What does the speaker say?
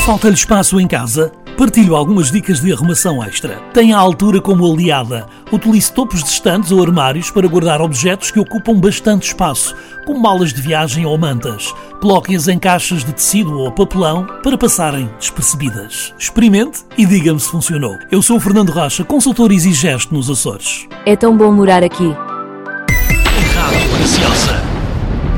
Falta-lhe espaço em casa? Partilho algumas dicas de arrumação extra. Tenha a altura como aliada. Utilize topos de estantes ou armários para guardar objetos que ocupam bastante espaço, como malas de viagem ou mantas. Coloque-as em caixas de tecido ou papelão para passarem despercebidas. Experimente e diga-me se funcionou. Eu sou o Fernando Rocha, consultor Easy Gesto nos Açores. É tão bom morar aqui. Rádio Preciosa.